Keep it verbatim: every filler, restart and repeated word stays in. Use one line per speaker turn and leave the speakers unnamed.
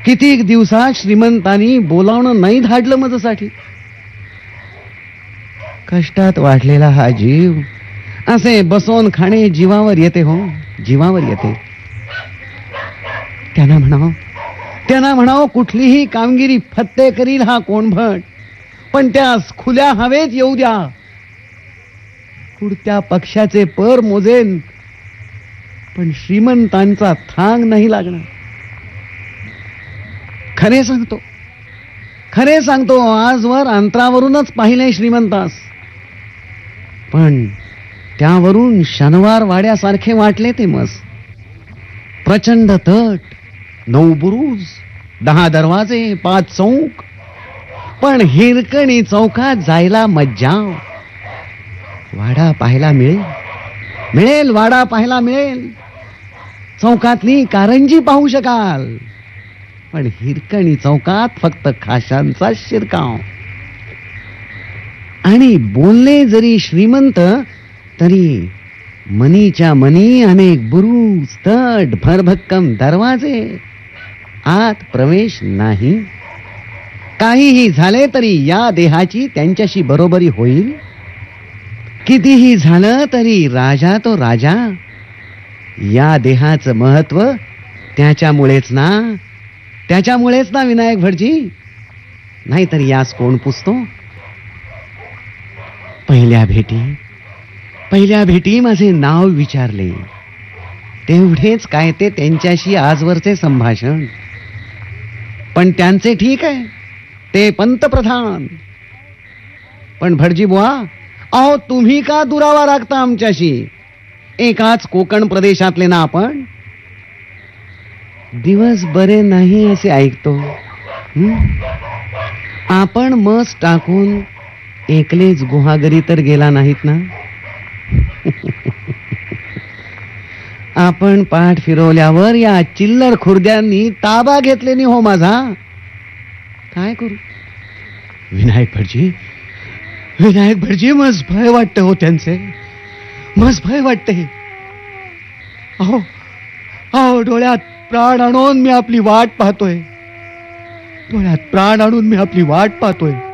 कितीक दिवसात श्रीमंतांनी बोलावणं नाही धाडलं माझ्यासाठी. कष्टात वाढलेला हा जीव असे बसवून खाणे जीवावर येते, हो जीवावर येते. त्यांना म्हणाव त्यांना म्हणाव कुठलीही कामगिरी फत्ते करील हा कोणभट, पण त्यास खुल्या हवेत येऊ द्या. पुढत्या पक्षाचे पर मोजेन, पण श्रीमंतांचा थांग नाही लागणार. खरे सांगतो खरे सांगतो आजवर अंतरावरूनच पाहिले श्रीमंतास, पण त्यावरून शनिवार वाड्यासारखे वाटले ते मस. प्रचंड तट, नऊ बुरुज, दहा दरवाजे, पाच चौक, पण हिरकणी चौकात जायला मज्जा. वाडा पाहायला मिळेल मिळेल वाडा पाहायला मिळेल. चौकातली कारंजी पाहू शकाल, पण हिरकणी चौकात फक्त खाशांचा शिरकाव. आणि बोलले जरी श्रीमंत तरी मनीच्या मनी अनेक बुरुज, तट, भरभक्कम दरवाजे, आत प्रवेश नाही. काहीही झाले तरी या देहाची त्यांच्याशी बरोबरी होईल. कितीही झालं तरी राजा तो राजा. या देहाचं महत्व त्याच्यामुळेच ना त्याच्यामुळेच ना विनायक भटजी, नाहीतर यास कोण पुसतो. पहिल्या भेटी पहिल्या भेटी माझे नाव विचारले, तेवढेच काय ते त्यांच्याशी आजवरचे संभाषण. पण त्यांचे ठीक आहे, ते पंतप्रधान. पण भटजी बुवा, अहो तुम्ही का दुरावा राखता आमच्याशी? एकाच कोकण प्रदेशातले ना आपण. दिवस बरे नाही असे ऐकतो. आपण मस टाकून एकलेच गुहागरी तर गेला नाहीत ना. आपण पाठ फिरवल्यावर या चिल्लर खुर्द्यांनी ताबा घेतले नाही हो माझा. काय करू विनायक भटजी, विनायक भटजी, मस भय वाटते हो त्यांचे, मस भय वाटते. अहो अहो डोळ्यात प्राण आणून मी आपली वाट पाहतोय, डोळ्यात प्राण आणून मी आपली वाट पाहतोय.